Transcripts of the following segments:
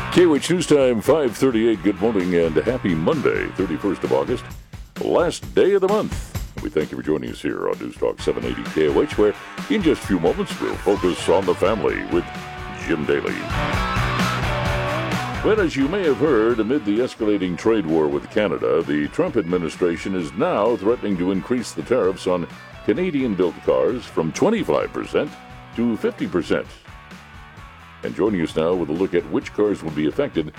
KOH News Time, 5:38. Good morning and happy Monday, 31st of August, last day of the month. We thank you for joining us here on News Talk 780 KOH, where in just a few moments we'll focus on the family with Jim Daly. Well, as you may have heard, amid the escalating trade war with Canada, the Trump administration is now threatening to increase the tariffs on Canadian-built cars from 25% to 50%. And joining us now with a look at which cars will be affected,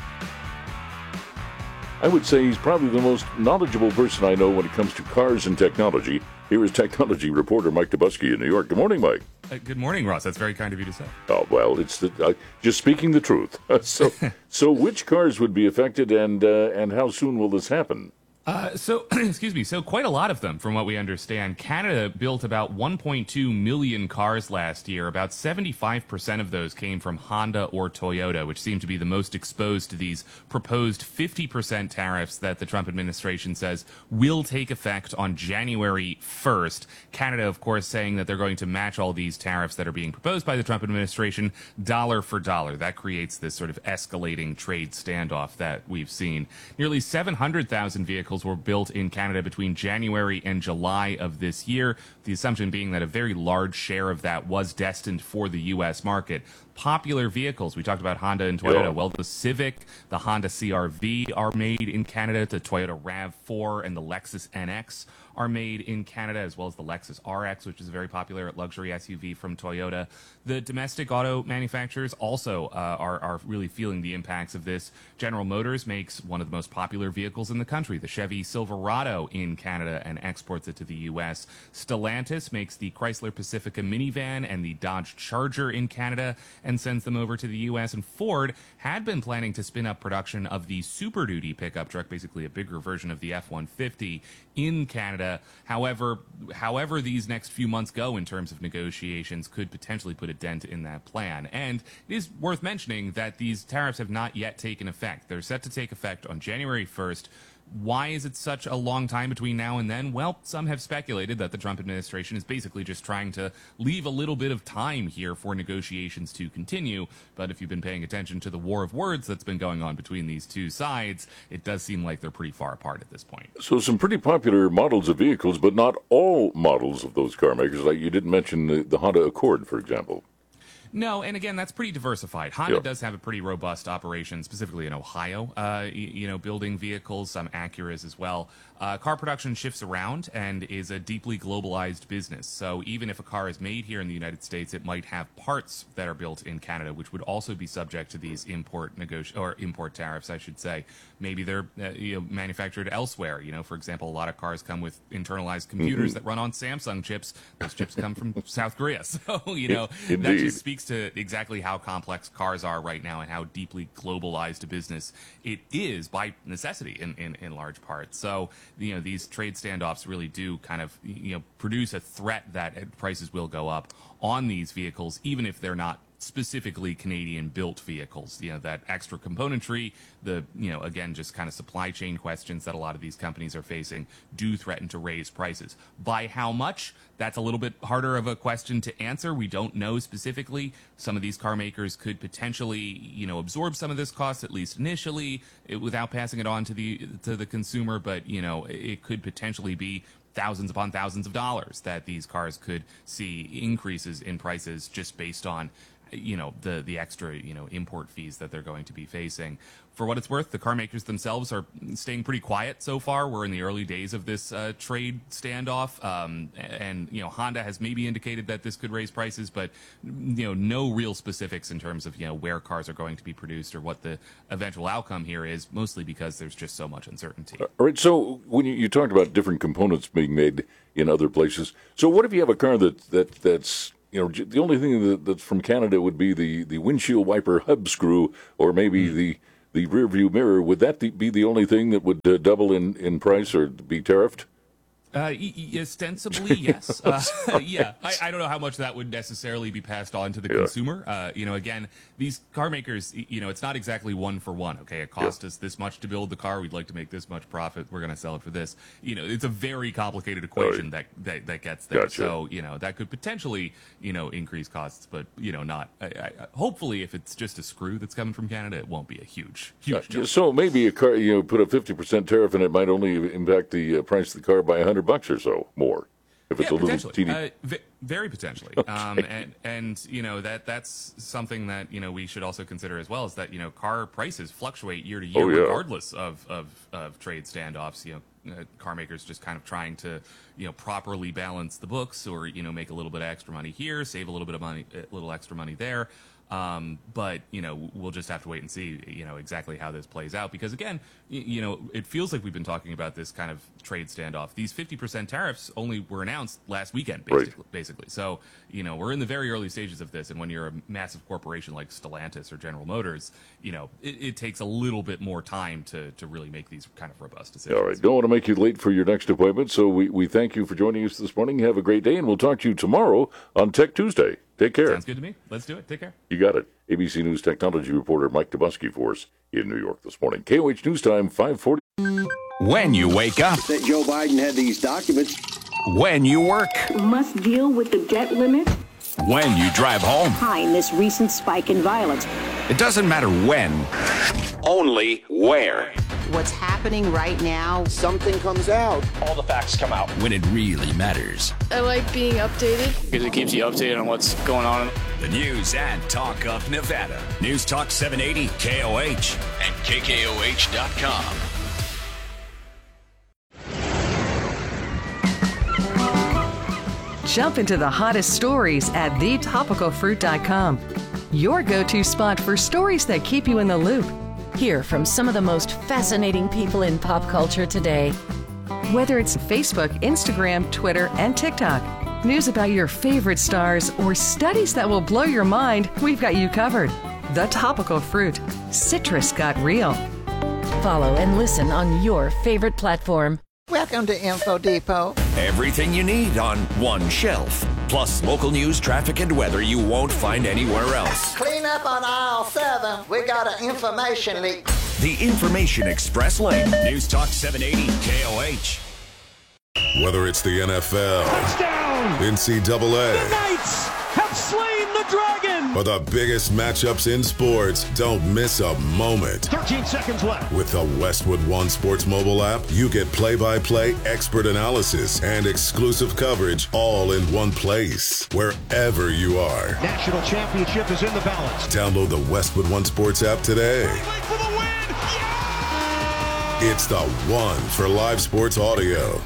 I would say he's probably the most knowledgeable person I know when it comes to cars and technology. Here is technology reporter Mike Dubusky in New York. Good morning, Mike. Good morning, Ross. That's very kind of you to say. Oh, well, it's just speaking the truth. So which cars would be affected and how soon will this happen? Excuse me. So quite a lot of them, from what we understand. Canada built about 1.2 million cars last year. About 75% of those came from Honda or Toyota, which seem to be the most exposed to these proposed 50% tariffs that the Trump administration says will take effect on January 1st. Canada, of course, saying that they're going to match all these tariffs that are being proposed by the Trump administration dollar for dollar. That creates this sort of escalating trade standoff that we've seen. Nearly 700,000 vehicles were built in Canada between January and July of this year, the assumption being that a very large share of that was destined for the U.S. market. Popular vehicles, we talked about Honda and Toyota. Yeah. Well, the Civic, the Honda CR-V are made in Canada. The Toyota RAV4 and the Lexus NX are made in Canada, as well as the Lexus RX, which is a very popular luxury SUV from Toyota. The domestic auto manufacturers also are really feeling the impacts of this. General Motors makes one of the most popular vehicles in the country, the Chevy Silverado, in Canada and exports it to the U.S. Stellantis makes the Chrysler Pacifica minivan and the Dodge Charger in Canada and sends them over to the U.S. And Ford had been planning to spin up production of the Super Duty pickup truck, basically a bigger version of the F-150, in Canada. However these next few months go in terms of negotiations could potentially put a dent in that plan. And it is worth mentioning that these tariffs have not yet taken effect. They're set to take effect on January 1st. Why is it such a long time between now and then? Well, some have speculated that the Trump administration is basically just trying to leave a little bit of time here for negotiations to continue. But if you've been paying attention to the war of words that's been going on between these two sides, it does seem like they're pretty far apart at this point. So some pretty popular models of vehicles, but not all models of those car makers. Like you didn't mention the Honda Accord, for example. No, and again, that's pretty diversified. Honda does have a pretty robust operation, specifically in Ohio, building vehicles, some Acuras as well. Car production shifts around and is a deeply globalized business. So even if a car is made here in the United States, it might have parts that are built in Canada, which would also be subject to these import tariffs, I should say. Maybe they're manufactured elsewhere. For example, a lot of cars come with internalized computers that run on Samsung chips. Those chips come from South Korea. So, that just speaks to exactly how complex cars are right now and how deeply globalized a business it is by necessity in large part. So, these trade standoffs really do kind of, produce a threat that prices will go up on these vehicles, even if they're not specifically Canadian-built vehicles. That extra componentry, again, just kind of supply chain questions that a lot of these companies are facing do threaten to raise prices. By how much? That's a little bit harder of a question to answer. We don't know specifically. Some of these car makers could potentially, absorb some of this cost, at least initially, without passing it on to the consumer, but, it could potentially be thousands upon thousands of dollars that these cars could see increases in prices just based on the extra, import fees that they're going to be facing. For what it's worth, the car makers themselves are staying pretty quiet so far. We're in the early days of this trade standoff. And Honda has maybe indicated that this could raise prices, but, no real specifics in terms of, where cars are going to be produced or what the eventual outcome here is, mostly because there's just so much uncertainty. All right. So when you talked about different components being made in other places, so what if you have a car that's the only thing that's from Canada would be the windshield wiper hub screw, or maybe the rear view mirror? Would that be the only thing that would double in price or be tariffed? Ostensibly, yes. Yeah, I don't know how much that would necessarily be passed on to the consumer. Again, these car makers, it's not exactly one for one. Okay, it cost us this much to build the car. We'd like to make this much profit. We're going to sell it for this. It's a very complicated equation that gets there. Gotcha. So, that could potentially, increase costs, but, not. Hopefully, if it's just a screw that's coming from Canada, it won't be a huge jump. So maybe a car, put a 50% tariff and it might only impact the price of the car by $100 or so more. If it's a little teeny. Very potentially. Okay. And that's something that, we should also consider as well, is that, car prices fluctuate year to year regardless of trade standoffs. Car makers just kind of trying to, properly balance the books, or, make a little bit of extra money here, save a little bit of money, a little extra money there. But, we'll just have to wait and see, exactly how this plays out. Because, again, it feels like we've been talking about this kind of trade standoff. These 50% tariffs only were announced last weekend, basically. So, we're in the very early stages of this. And when you're a massive corporation like Stellantis or General Motors, it takes a little bit more time to really make these kind of robust decisions. All right. Don't want to make you late for your next appointment. So we thank you for joining us this morning. Have a great day. And we'll talk to you tomorrow on Tech Tuesday. Take care. Sounds good to me. Let's do it. Take care. You got it. ABC News technology reporter Mike Dubusky for us in New York this morning. KOH News Time, 5:40. When you wake up. That Joe Biden had these documents. When you work. Must deal with the debt limit. When you drive home. Behind this recent spike in violence. It doesn't matter when, only where. What's happening right now? Something comes out. All the facts come out. When it really matters. I like being updated. Because it keeps you updated on what's going on. The news and talk of Nevada. News Talk 780 KOH and KKOH.com. Jump into the hottest stories at thetopicalfruit.com. Your go-to spot for stories that keep you in the loop. Hear from some of the most fascinating people in pop culture today. Whether it's Facebook, Instagram, Twitter, and TikTok, news about your favorite stars, or studies that will blow your mind, we've got you covered. The Topical Fruit. Citrus got real. Follow and listen on your favorite platform. Welcome to Info Depot. Everything you need on one shelf. Plus local news, traffic, and weather you won't find anywhere else. Clean up on aisle 7. We got an information leak. The Information Express Lane. News Talk 780 KOH. Whether it's the NFL, touchdown, NCAA, the Knights have slain the dragon, or the biggest matchups in sports, don't miss a moment. 13 seconds left. With the Westwood One Sports mobile app, you get play-by-play expert analysis and exclusive coverage all in one place, wherever you are. National championship is in the balance. Download the Westwood One Sports app today. For the win. Yeah! It's the one for live sports audio.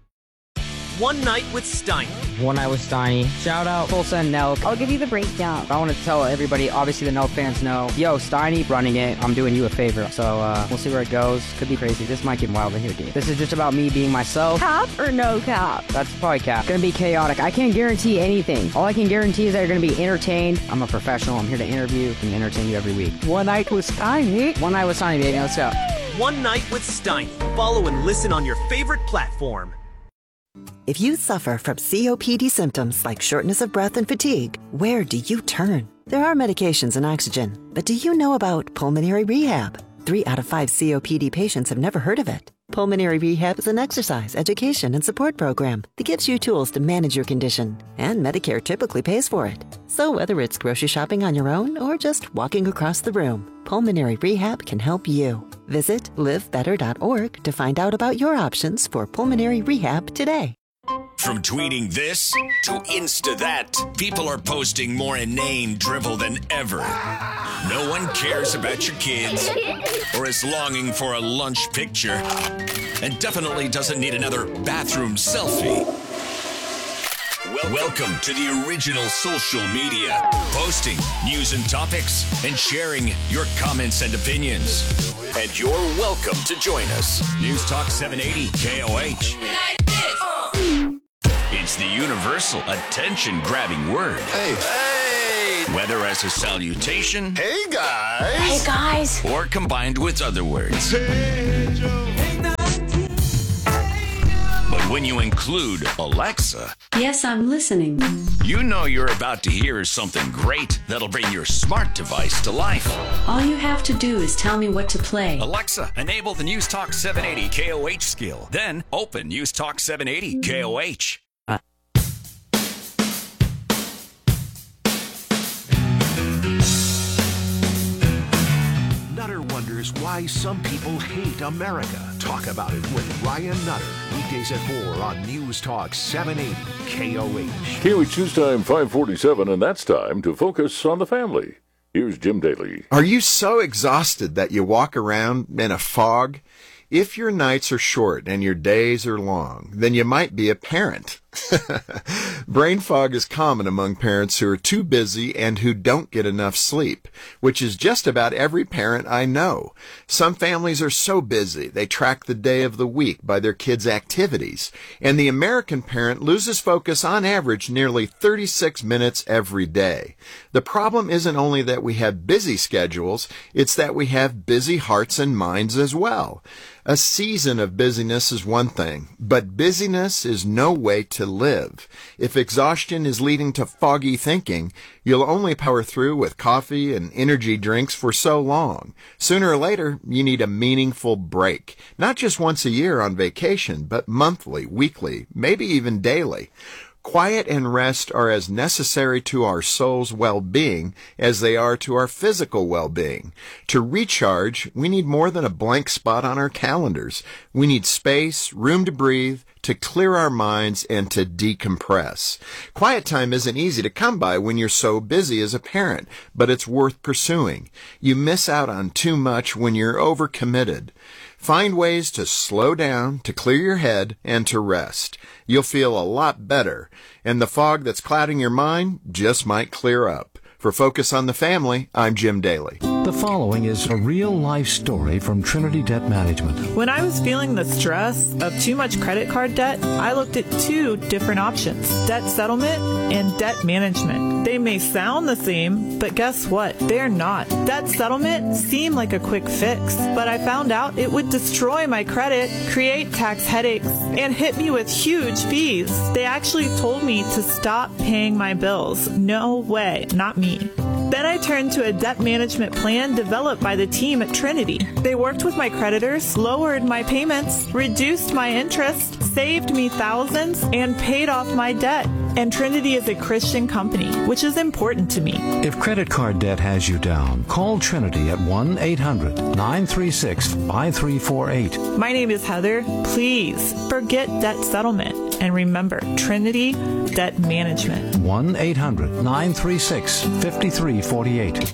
One Night with Steiny. One Night with Steiny. Shout out Tulsa and Nelk. I'll give you the breakdown. I want to tell everybody, obviously the Nelk fans know, yo, Steiny running it, I'm doing you a favor. So we'll see where it goes. Could be crazy. This might get wild in here, dude. This is just about me being myself. Cap or no cap? That's probably cap. It's gonna be chaotic. I can't guarantee anything. All I can guarantee is that you're gonna be entertained. I'm a professional. I'm here to interview and entertain you every week. One Night with Steiny. One Night with Steiny, baby. Let's go. One Night with Steiny. Follow and listen on your favorite platform. If you suffer from COPD symptoms like shortness of breath and fatigue, where do you turn? There are medications and oxygen, but do you know about pulmonary rehab? 3 out of 5 COPD patients have never heard of it. Pulmonary rehab is an exercise, education, and support program that gives you tools to manage your condition, and Medicare typically pays for it. So whether it's grocery shopping on your own or just walking across the room, pulmonary rehab can help you. Visit livebetter.org to find out about your options for pulmonary rehab today. From tweeting this to Insta that, people are posting more inane drivel than ever. No one cares about your kids or is longing for a lunch picture and definitely doesn't need another bathroom selfie. Welcome to the original social media, posting news and topics and sharing your comments and opinions. And you're welcome to join us. News Talk 780 KOH. It's the universal attention-grabbing word. Hey. Whether as a salutation. Hey, guys. Hey, guys. Or combined with other words. Hey, Joe. But When you include Alexa, yes, I'm listening. You know you're about to hear something great that'll bring your smart device to life. All you have to do is tell me what to play. Alexa, enable the News Talk 780 KOH skill. Then open News Talk 780 KOH. Nutter wonders why some people hate America. Talk about it with Ryan Nutter. Weekdays at 4 on News Talk 780 KOH. KOH News Time 5:47, and that's time to focus on the family. Here's Jim Daly. Are you so exhausted that you walk around in a fog? If your nights are short and your days are long, then you might be a parent. Brain fog is common among parents who are too busy and who don't get enough sleep, which is just about every parent I know. Some families are so busy they track the day of the week by their kids' activities, and the American parent loses focus on average nearly 36 minutes every day. The problem isn't only that we have busy schedules, it's that we have busy hearts and minds as well. A season of busyness is one thing, but busyness is no way to live. If exhaustion is leading to foggy thinking, you'll only power through with coffee and energy drinks for so long. Sooner or later, you need a meaningful break. Not just once a year on vacation, but monthly, weekly, maybe even daily. Quiet and rest are as necessary to our soul's well-being as they are to our physical well-being. To recharge, we need more than a blank spot on our calendars. We need space, room to breathe, to clear our minds, and to decompress. Quiet time isn't easy to come by when you're so busy as a parent, but it's worth pursuing. You miss out on too much when you're overcommitted. Find ways to slow down, to clear your head, and to rest. You'll feel a lot better, and the fog that's clouding your mind just might clear up. For Focus on the Family, I'm Jim Daly. The following is a real-life story from Trinity Debt Management. When I was feeling the stress of too much credit card debt, I looked at two different options: debt settlement and debt management. They may sound the same, but guess what? They're not. Debt settlement seemed like a quick fix, but I found out it would destroy my credit, create tax headaches, and hit me with huge fees. They actually told me to stop paying my bills. No way, not me. Then I turned to a debt management plan developed by the team at Trinity. They worked with my creditors, lowered my payments, reduced my interest, saved me thousands, and paid off my debt. And Trinity is a Christian company, which is important to me. If credit card debt has you down, call Trinity at 1-800-936-5348. My name is Heather. Please forget debt settlement and remember Trinity Debt Management. 1-800-936-5348.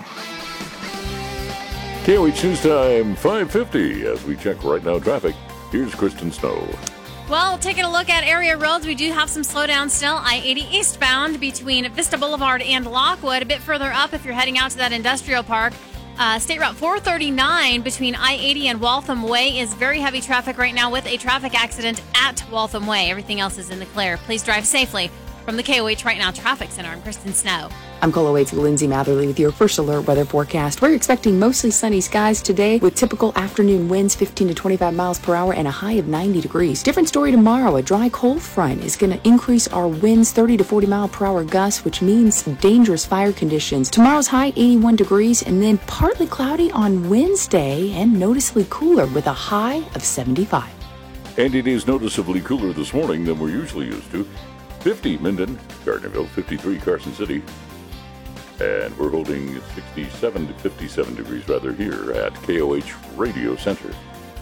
KOH News Time 5:50 as we check right now traffic. Here's Kristen Snow. Well, taking a look at area roads, we do have some slowdown still. I-80 eastbound between Vista Boulevard and Lockwood. A bit further up if you're heading out to that industrial park. State Route 439 between I-80 and Waltham Way is very heavy traffic right now with a traffic accident at Waltham Way. Everything else is in the clear. Please drive safely. From the KOH Right Now Traffic Center, I'm Kristen Snow. I'm Coloway's Lindsay Matherly with your first alert weather forecast. We're expecting mostly sunny skies today with typical afternoon winds 15 to 25 miles per hour and a high of 90 degrees. Different story tomorrow. A dry cold front is going to increase our winds 30 to 40 mile per hour gusts, which means dangerous fire conditions. Tomorrow's high 81 degrees and then partly cloudy on Wednesday and noticeably cooler with a high of 75. And it is noticeably cooler this morning than we're usually used to. 50 Minden, Gardnerville, 53 Carson City. And we're holding 67 to 57 degrees rather here at KOH Radio Center.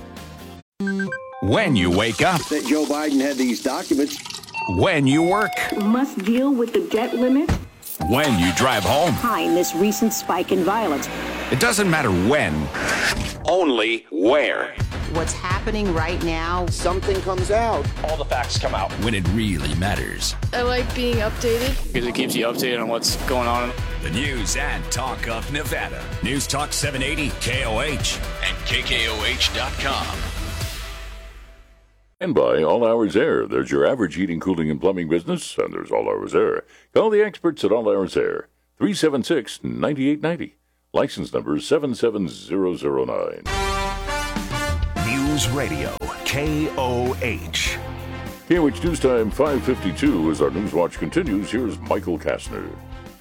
When you wake up. That Joe Biden had these documents. When you work. Must deal with the debt limit. When you drive home. Behind this recent spike in violence. It doesn't matter when, only where. What's happening right now? Something comes out. All the facts come out. When it really matters. I like being updated. Because it keeps you updated on what's going on. The news and talk of Nevada. News Talk 780 KOH and KKOH.com. And by All Hours Air, there's your average heating, cooling, and plumbing business, and there's All Hours Air. Call the experts at All Hours Air, 376-9890. License number 77009. News Radio, KOH. KOH News Time 5:52 as our News Watch continues. Here's Michael Kastner.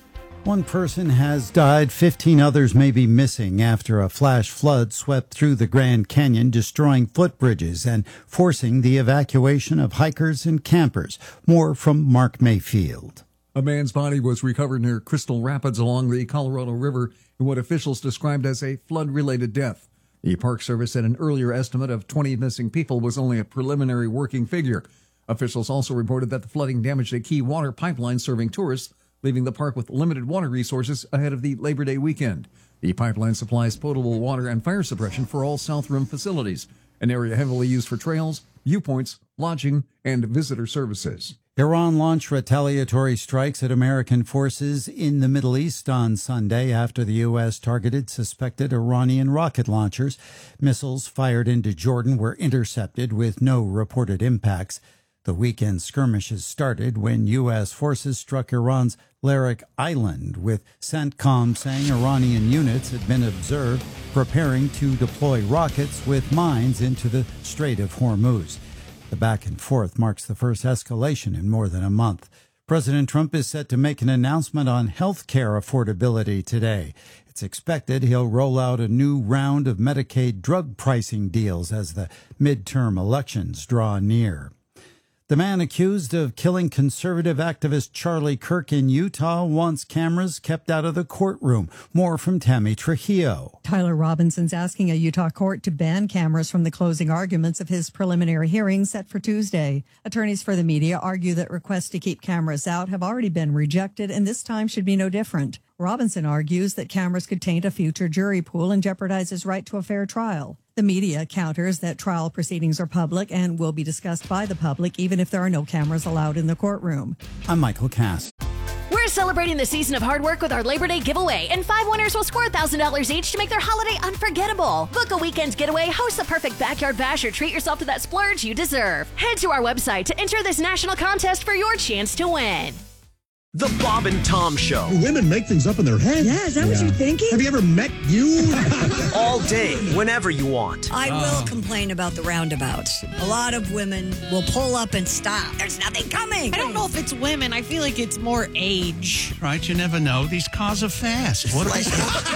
One person has died, 15 others may be missing after a flash flood swept through the Grand Canyon, destroying footbridges and forcing the evacuation of hikers and campers. More from Mark Mayfield. A man's body was recovered near Crystal Rapids along the Colorado River in what officials described as a flood-related death. The Park Service said an earlier estimate of 20 missing people was only a preliminary working figure. Officials also reported that the flooding damaged a key water pipeline serving tourists, leaving the park with limited water resources ahead of the Labor Day weekend. The pipeline supplies potable water and fire suppression for all South Rim facilities, an area heavily used for trails, viewpoints, lodging, and visitor services. Iran launched retaliatory strikes at American forces in the Middle East on Sunday after the U.S. targeted suspected Iranian rocket launchers. Missiles fired into Jordan were intercepted with no reported impacts. The weekend skirmishes started when U.S. forces struck Iran's Larak Island, with CENTCOM saying Iranian units had been observed preparing to deploy rockets with mines into the Strait of Hormuz. The back and forth marks the first escalation in more than a month. President Trump is set to make an announcement on health care affordability today. It's expected he'll roll out a new round of Medicaid drug pricing deals as the midterm elections draw near. The man accused of killing conservative activist Charlie Kirk in Utah wants cameras kept out of the courtroom. More from Tammy Trujillo. Tyler Robinson's asking a Utah court to ban cameras from the closing arguments of his preliminary hearing set for Tuesday. Attorneys for the media argue that requests to keep cameras out have already been rejected, and this time should be no different. Robinson argues that cameras could taint a future jury pool and jeopardize his right to a fair trial. The media counters that trial proceedings are public and will be discussed by the public, even if there are no cameras allowed in the courtroom. I'm Michael Cass. We're celebrating the season of hard work with our Labor Day giveaway, and 5 winners will score $1,000 each to make their holiday unforgettable. Book a weekend getaway, host the perfect backyard bash, or treat yourself to that splurge you deserve. Head to our website to enter this national contest for your chance to win. The Bob and Tom Show. Women make things up in their head. Yeah, is that what you're thinking? Have you ever met you? All day, whenever you want. I will complain about the roundabouts. A lot of women will pull up and stop. There's nothing coming. I don't know if it's women. I feel like it's more age. Right, you never know. These cars are fast. What they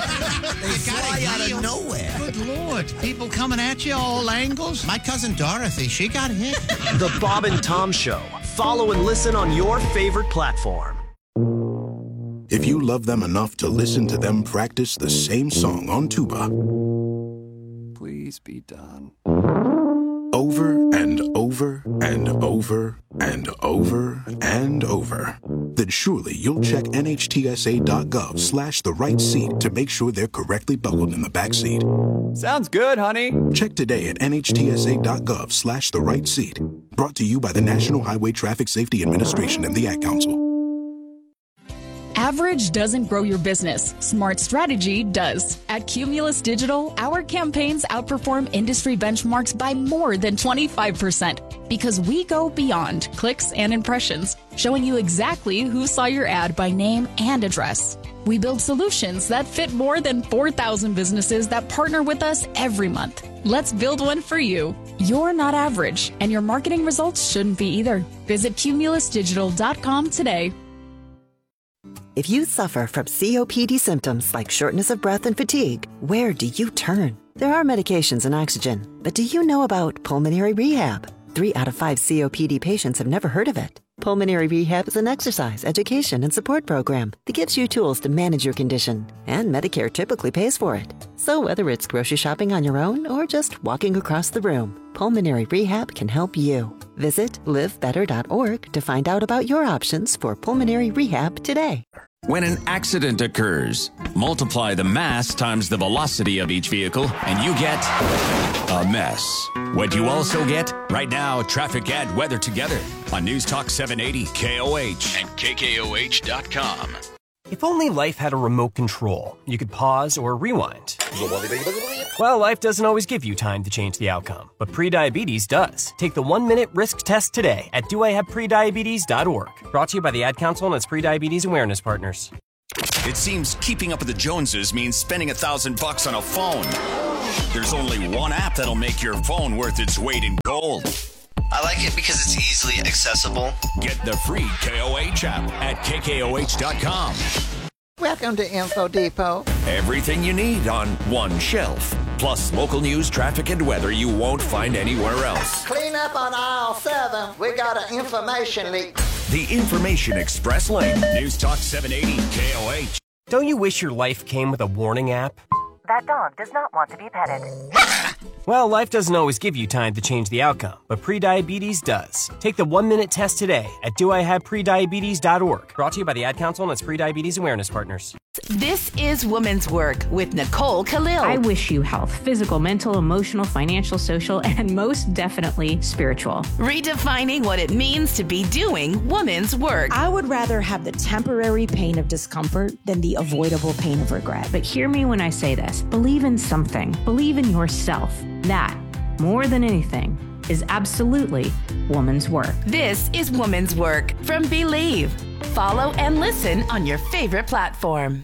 fly out of nowhere. Good Lord. People coming at you all angles. My cousin Dorothy, she got hit. The Bob and Tom Show. Follow and listen on your favorite platform. If you love them enough to listen to them practice the same song on tuba, please be done. Over and over and over and over and over, then surely you'll check NHTSA.gov/the right seat to make sure they're correctly buckled in the back seat. Sounds good, honey. Check today at NHTSA.gov/the right seat. Brought to you by the National Highway Traffic Safety Administration and the Ad Council. Average doesn't grow your business. Smart strategy does. At Cumulus Digital, our campaigns outperform industry benchmarks by more than 25% because we go beyond clicks and impressions, showing you exactly who saw your ad by name and address. We build solutions that fit more than 4,000 businesses that partner with us every month. Let's build one for you. You're not average, and your marketing results shouldn't be either. Visit cumulusdigital.com today. If you suffer from COPD symptoms like shortness of breath and fatigue, where do you turn? There are medications and oxygen, but do you know about pulmonary rehab? 3 out of 5 COPD patients have never heard of it. Pulmonary Rehab is an exercise, education, and support program that gives you tools to manage your condition, and Medicare typically pays for it. So whether it's grocery shopping on your own or just walking across the room, Pulmonary Rehab can help you. Visit livebetter.org to find out about your options for pulmonary rehab today. When an accident occurs, multiply the mass times the velocity of each vehicle, and you get a mess. What you also get? Right now, traffic and weather together on News Talk 780 KOH and KKOH.com. If only life had a remote control, you could pause or rewind. Well, life doesn't always give you time to change the outcome, but prediabetes does. Take the 1-minute risk test today at doihaveprediabetes.org. Brought to you by the Ad Council and its prediabetes awareness partners. It seems keeping up with the Joneses means spending $1,000 on a phone. There's only one app that'll make your phone worth its weight in gold. I like it because it's easily accessible. Get the free KOH app at KKOH.com. Welcome to Info Depot. Everything you need on one shelf. Plus local news, traffic, and weather you won't find anywhere else. Clean up on aisle 7. We got an information leak. The Information Express Lane. News Talk 780 KOH. Don't you wish your life came with a warning app? That dog does not want to be petted. Well, life doesn't always give you time to change the outcome, but prediabetes does. Take the 1-minute test today at doihaveprediabetes.org. Brought to you by the Ad Council and its Prediabetes Awareness Partners. This is Women's Work with Nicole Khalil. I wish you health, physical, mental, emotional, financial, social, and most definitely spiritual. Redefining what it means to be doing women's work. I would rather have the temporary pain of discomfort than the avoidable pain of regret. But hear me when I say this. Believe in something. Believe in yourself. That, more than anything, is absolutely woman's work. This is Woman's Work from Believe. Follow and listen on your favorite platform.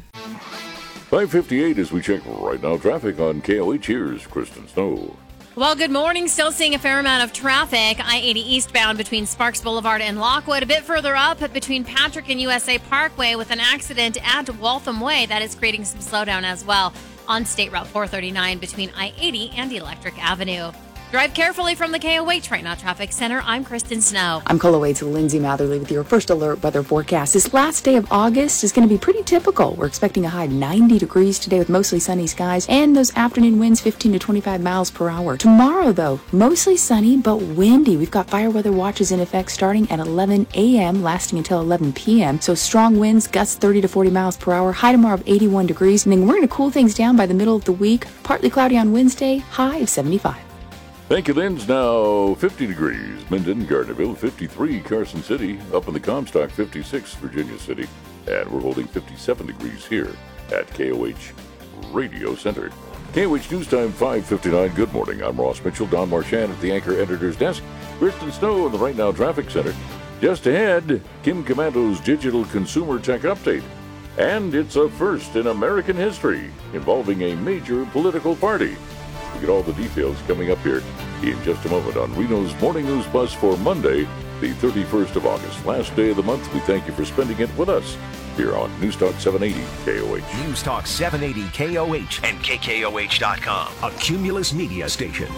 5:58 as we check right now traffic on KOH. Here's Kristen Snow. Well, good morning. Still seeing a fair amount of traffic. I-80 eastbound between Sparks Boulevard and Lockwood. A bit further up between Patrick and USA Parkway with an accident at Waltham Way. That is creating some slowdown as well on State Route 439 between I-80 and Electric Avenue. Drive carefully from the KOH Right Now Traffic Center. I'm Kristen Snow. I'm Coloway's Lindsay Matherly with your first alert weather forecast. This last day of August is going to be pretty typical. We're expecting a high of 90 degrees today with mostly sunny skies and those afternoon winds 15 to 25 miles per hour. Tomorrow, though, mostly sunny but windy. We've got fire weather watches in effect starting at 11 a.m. lasting until 11 p.m. So strong winds, gusts 30 to 40 miles per hour, high tomorrow of 81 degrees. And then we're going to cool things down by the middle of the week. Partly cloudy on Wednesday, high of 75. Thank you, Lynn's now 50 degrees. Minden, Gardnerville, 53, Carson City, up in the Comstock, 56, Virginia City, and we're holding 57 degrees here at KOH Radio Center. KOH News Time 5:59. Good morning. I'm Ross Mitchell. Don Marchand at the Anchor Editor's Desk. Kristen Snow in the Right Now Traffic Center. Just ahead, Kim Komando's Digital Consumer Tech Update. And it's a first in American history involving a major political party. We'll get all the details coming up here in just a moment on Reno's Morning News Bus for Monday, the 31st of August. Last day of the month. We thank you for spending it with us here on News Talk 780 KOH. News Talk 780 KOH and KKOH.com. A Cumulus Media station.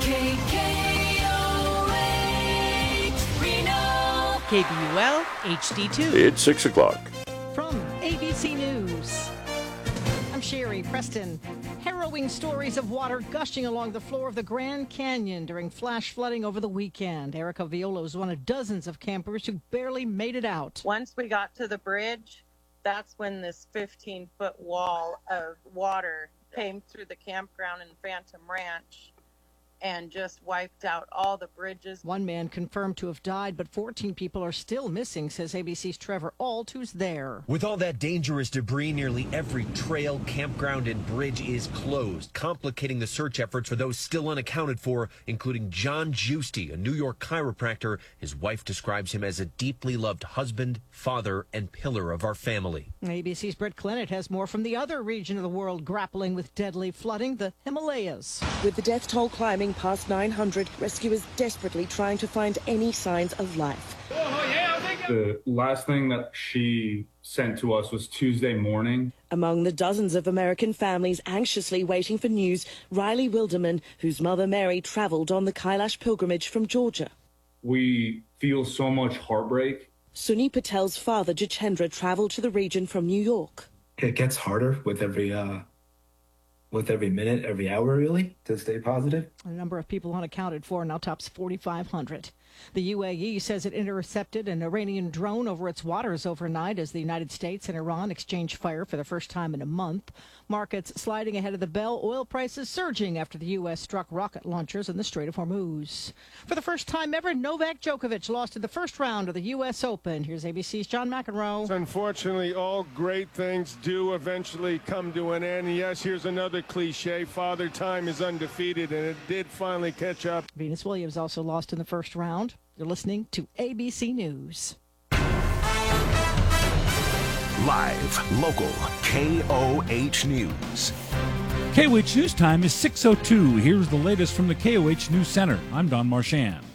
KBUL HD2. It's 6 o'clock. From ABC News, I'm Sherry Preston. Harrowing stories of water gushing along the floor of the Grand Canyon during flash flooding over the weekend. Erica Viola is one of dozens of campers who barely made it out. Once we got to the bridge, that's when this 15-foot wall of water came through the campground in Phantom Ranch and just wiped out all the bridges. One man confirmed to have died, but 14 people are still missing, says ABC's Trevor Ault, who's there. With all that dangerous debris, nearly every trail, campground, and bridge is closed, complicating the search efforts for those still unaccounted for, including John Giusti, a New York chiropractor. His wife describes him as a deeply loved husband, father, and pillar of our family. ABC's Brett Clennett has more from the other region of the world grappling with deadly flooding, the Himalayas. With the death toll climbing past 900, rescuers desperately trying to find any signs of life. The last thing that she sent to us was Tuesday morning. Among the dozens of American families anxiously waiting for news, Riley Wilderman, whose mother Mary traveled on the Kailash pilgrimage from Georgia. We feel so much heartbreak. Sunny Patel's father, Jitendra, traveled to the region from New York. It gets harder with every minute, every hour, really, to stay positive. The number of people unaccounted for now tops 4,500. The UAE says it intercepted an Iranian drone over its waters overnight as the United States and Iran exchanged fire for the first time in a month. Markets sliding ahead of the bell, oil prices surging after the U.S. struck rocket launchers in the Strait of Hormuz. For the first time ever, Novak Djokovic lost in the first round of the U.S. Open. Here's ABC's John McEnroe. Unfortunately, all great things do eventually come to an end. Yes, here's another cliche. Father Time is undefeated, and it did finally catch up. Venus Williams also lost in the first round. You're listening to ABC News. Live, local, KOH News. KOH News Time is 6:02. Here's the latest from the KOH News Center. I'm Don Marchand.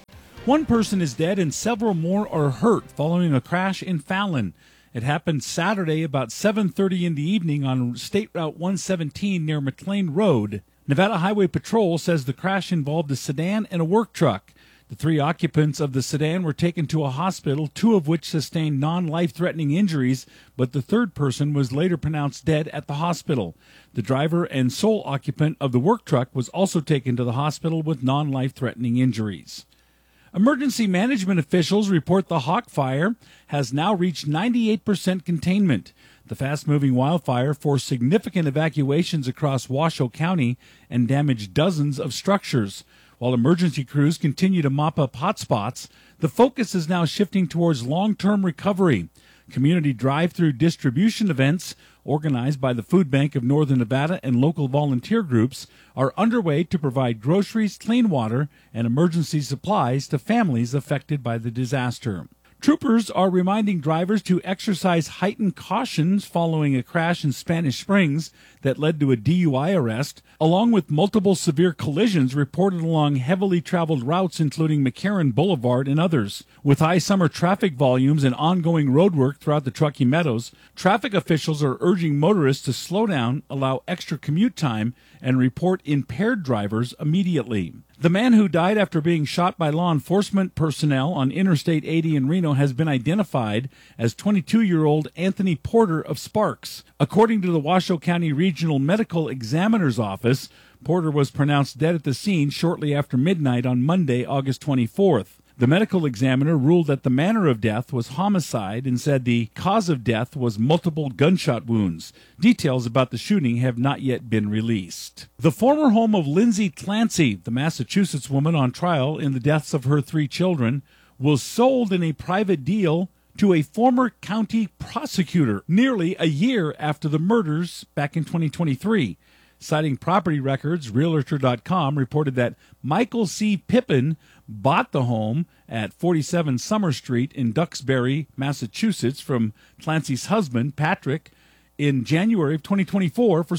One person is dead and several more are hurt following a crash in Fallon. It happened Saturday about 7:30 in the evening on State Route 117 near McLean Road. Nevada Highway Patrol says the crash involved a sedan and a work truck. The 3 occupants of the sedan were taken to a hospital, 2 of which sustained non-life-threatening injuries, but the third person was later pronounced dead at the hospital. The driver and sole occupant of the work truck was also taken to the hospital with non-life-threatening injuries. Emergency management officials report the Hawk Fire has now reached 98% containment. The fast-moving wildfire forced significant evacuations across Washoe County and damaged dozens of structures. While emergency crews continue to mop up hotspots, the focus is now shifting towards long-term recovery. Community drive-through distribution events, organized by the Food Bank of Northern Nevada and local volunteer groups, are underway to provide groceries, clean water, and emergency supplies to families affected by the disaster. Troopers are reminding drivers to exercise heightened cautions following a crash in Spanish Springs that led to a DUI arrest, along with multiple severe collisions reported along heavily traveled routes including McCarran Boulevard and others. With high summer traffic volumes and ongoing roadwork throughout the Truckee Meadows, traffic officials are urging motorists to slow down, allow extra commute time, and report impaired drivers immediately. The man who died after being shot by law enforcement personnel on Interstate 80 in Reno has been identified as 22-year-old Anthony Porter of Sparks. According to the Washoe County Regional Medical Examiner's Office, Porter was pronounced dead at the scene shortly after midnight on Monday, August 24th. The medical examiner ruled that the manner of death was homicide and said the cause of death was multiple gunshot wounds. Details about the shooting have not yet been released. The former home of Lindsay Clancy, the Massachusetts woman on trial in the deaths of her 3 children, was sold in a private deal to a former county prosecutor nearly a year after the murders back in 2023. Citing property records, Realtor.com reported that Michael C. Pippin bought the home at 47 Summer Street in Duxbury, Massachusetts from Clancy's husband, Patrick, in January of 2024 for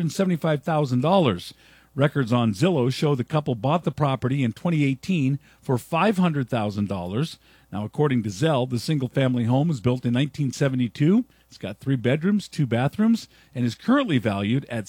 $675,000. Records on Zillow show the couple bought the property in 2018 for $500,000. Now, according to Zell, the single-family home was built in 1972. It's got 3 bedrooms, 2 bathrooms, and is currently valued at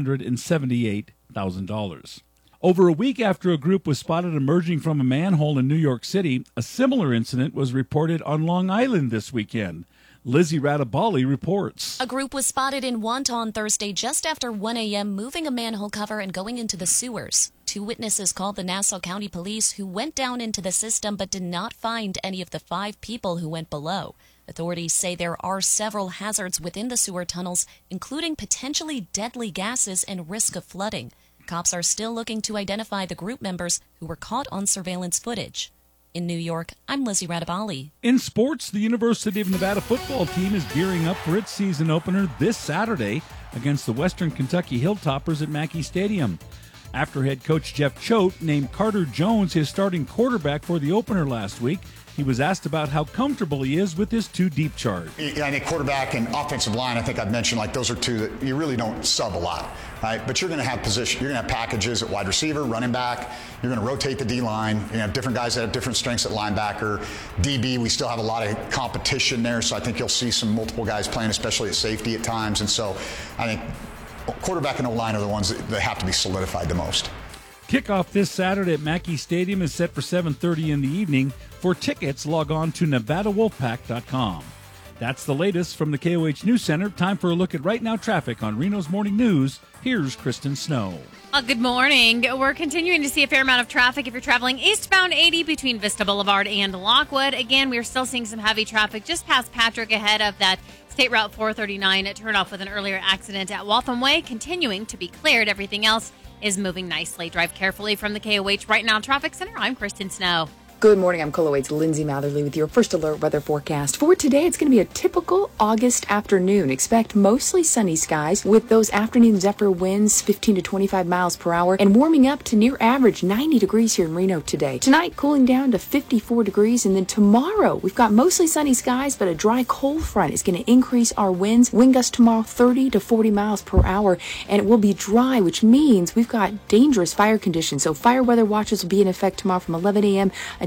$778,000. Over a week after a group was spotted emerging from a manhole in New York City, a similar incident was reported on Long Island this weekend. Lizzie Radabali reports. A group was spotted in Wonton Thursday just after 1 a.m. moving a manhole cover and going into the sewers. 2 witnesses called the Nassau County Police, who went down into the system but did not find any of the 5 people who went below. Authorities say there are several hazards within the sewer tunnels, including potentially deadly gases and risk of flooding. Cops are still looking to identify the group members who were caught on surveillance footage. In New York, I'm Lizzie Radabali. In sports, the University of Nevada football team is gearing up for its season opener this Saturday against the Western Kentucky Hilltoppers at Mackey Stadium. After head coach Jeff Choate named Carter Jones his starting quarterback for the opener last week, he was asked about how comfortable he is with his 2 deep charge. Yeah, I think quarterback and offensive line, I think I've mentioned, like those are 2 that you really don't sub a lot, right? But you're going to have position, you're going to have packages at wide receiver, running back. You're going to rotate the D-line. You're going to have different guys that have different strengths at linebacker. DB, we still have a lot of competition there, so I think you'll see some multiple guys playing, especially at safety at times. And so I think quarterback and O-line are the ones that have to be solidified the most. Kickoff this Saturday at Mackey Stadium is set for 7:30 in the evening. For tickets, log on to NevadaWolfpack.com. That's the latest from the KOH News Center. Time for a look at right now traffic on Reno's Morning News. Here's Kristen Snow. Good morning. We're continuing to see a fair amount of traffic if you're traveling eastbound 80 between Vista Boulevard and Lockwood. Again, we're still seeing some heavy traffic just past Patrick ahead of that State Route 439. It turned off with an earlier accident at Waltham Way, continuing to be cleared. Everything else is moving nicely. Drive carefully from the KOH Right Now Traffic Center. I'm Kristen Snow. Good morning. I'm KOH's Lindsay Matherly with your first alert weather forecast. For today, it's going to be a typical August afternoon. Expect mostly sunny skies with those afternoon zephyr winds 15 to 25 miles per hour and warming up to near average 90 degrees here in Reno today. Tonight, cooling down to 54 degrees. And then tomorrow, we've got mostly sunny skies, but a dry cold front is going to increase our winds. Wind gusts tomorrow 30 to 40 miles per hour. And it will be dry, which means we've got dangerous fire conditions. So fire weather watches will be in effect tomorrow from 11 a.m.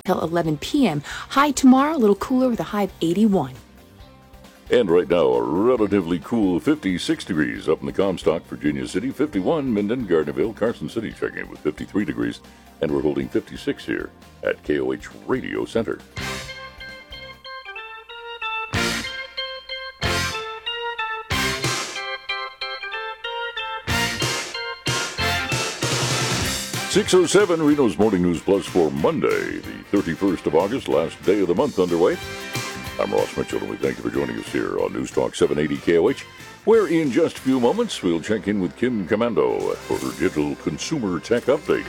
until 11 p.m. High tomorrow, a little cooler with a high of 81. And right now, a relatively cool 56 degrees up in the Comstock, Virginia City, 51, Minden, Gardnerville, Carson City checking in with 53 degrees, and we're holding 56 here at KOH Radio Center. .607 Reno's Morning News Plus for Monday, the 31st of August, last day of the month underway. I'm Ross Mitchell, and we thank you for joining us here on News Talk 780 KOH, where in just a few moments we'll check in with Kim Commando for her digital consumer tech update.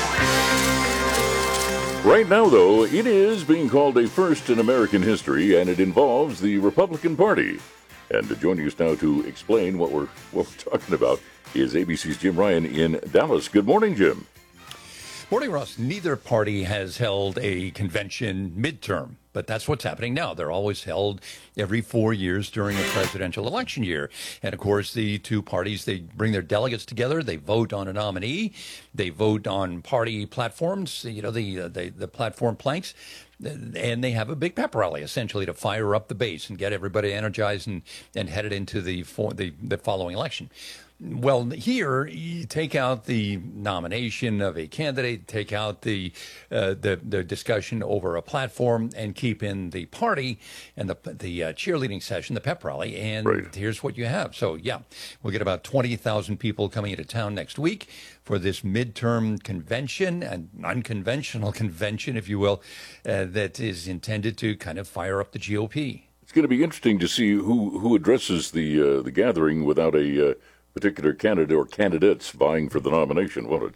Right now, though, it is being called a first in American history, and it involves the Republican Party. And joining us now to explain what we're talking about is ABC's Jim Ryan in Dallas. Good morning, Jim. Morning, Ross. Neither party has held a convention midterm, but that's what's happening now. They're always held every 4 years during a presidential election year. And, of course, the two parties, they bring their delegates together. They vote on a nominee. They vote on party platforms, the platform planks. And they have a big pep rally, essentially, to fire up the base and get everybody energized and headed into the following election. Well, here you take out the nomination of a candidate, take out the discussion over a platform, and keep in the party and the cheerleading session, the pep rally, and right. Here's what you have. So, yeah, we'll get about 20,000 people coming into town next week for this midterm convention, an unconventional convention, if you will, that is intended to kind of fire up the GOP. It's going to be interesting to see who addresses the gathering without a particular candidate or candidates vying for the nomination, won't it?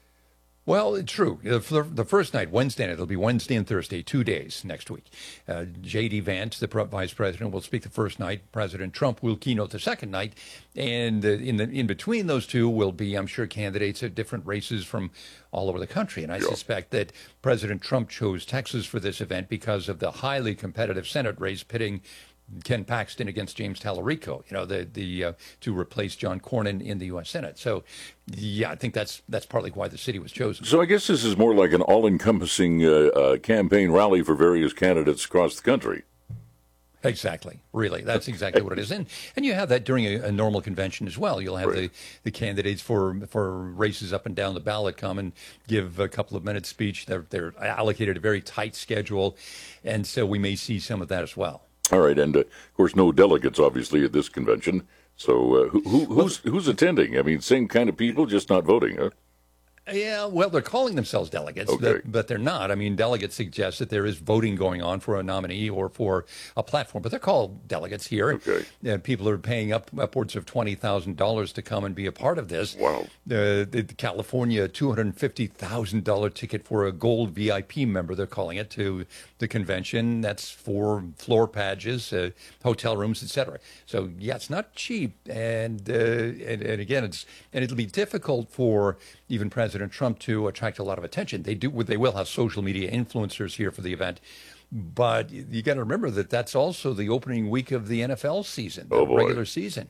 Well, it's true. For the first night, Wednesday night, it'll be Wednesday and Thursday, 2 days next week. J.D. Vance, the vice president, will speak the first night. President Trump will keynote the second night. And in between those two will be, I'm sure, candidates at different races from all over the country. And I suspect that President Trump chose Texas for this event because of the highly competitive Senate race pitting Ken Paxton against James Tallarico, to replace John Cornyn in the U.S. Senate. So, yeah, I think that's partly why the city was chosen. So I guess this is more like an all-encompassing campaign rally for various candidates across the country. Exactly. Really, that's exactly what it is. And you have that during a normal convention as well. You'll have the candidates for races up and down the ballot come and give a couple of minutes speech. They're allocated a very tight schedule, and so we may see some of that as well. All right, and of course, no delegates, obviously, at this convention. So who's attending? I mean, same kind of people, just not voting, huh? Yeah, well, they're calling themselves delegates, but they're not. I mean, delegates suggest that there is voting going on for a nominee or for a platform, but they're called delegates here. Okay. People are paying upwards of $20,000 to come and be a part of this. Wow. The California $250,000 ticket for a gold VIP member, they're calling it, to the convention. That's for floor badges, hotel rooms, etc. So, yeah, it's not cheap. And again, it'll be difficult for even President Trump to attract a lot of attention. They will have social media influencers here for the event, but you got to remember that that's also the opening week of the NFL season, the regular season.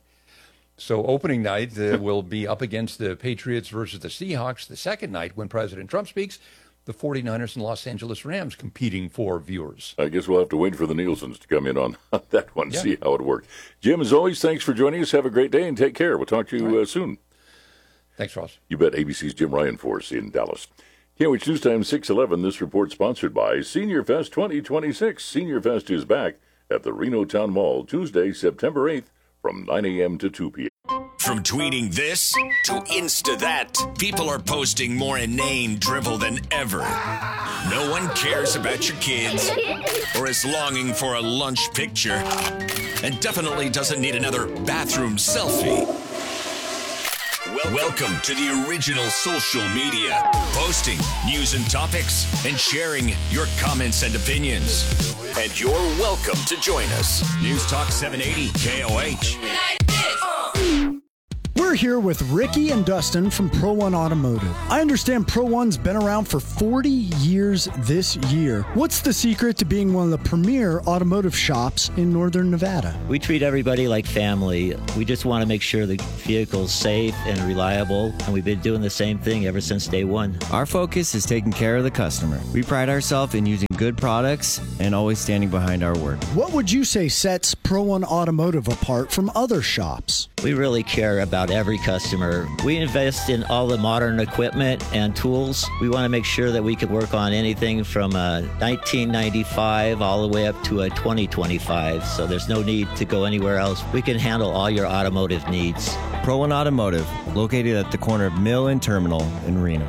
So opening night will be up against the Patriots versus the Seahawks. The second night, when President Trump speaks, the 49ers and Los Angeles Rams competing for viewers. I guess we'll have to wait for the Nielsen's to come in on that one, see how it works. Jim, as always, thanks for joining us. Have a great day and take care. We'll talk to you soon. Thanks, Ross. You bet. ABC's Jim Ryan for us in Dallas. KOH News Time 611. This report sponsored by Senior Fest 2026. Senior Fest is back at the Reno Town Mall Tuesday, September 8th from 9 a.m. to 2 p.m. From tweeting this to Insta that, people are posting more inane drivel than ever. No one cares about your kids or is longing for a lunch picture and definitely doesn't need another bathroom selfie. Welcome to the original social media, posting news and topics and sharing your comments and opinions. And you're welcome to join us. News Talk 780 KOH. We're here with Ricky and Dustin from Pro One Automotive. I understand Pro One's been around for 40 years this year. What's the secret to being one of the premier automotive shops in Northern Nevada? We treat everybody like family. We just want to make sure the vehicle's safe and reliable, and we've been doing the same thing ever since day one. Our focus is taking care of the customer. We pride ourselves in using good products and always standing behind our word. What would you say sets Pro One Automotive apart from other shops? We really care about every customer. We invest in all the modern equipment and tools. We want to make sure that we can work on anything from a 1995 all the way up to a 2025, so there's no need to go anywhere else. We can handle all your automotive needs. Pro One Automotive, located at the corner of Mill and Terminal in Reno.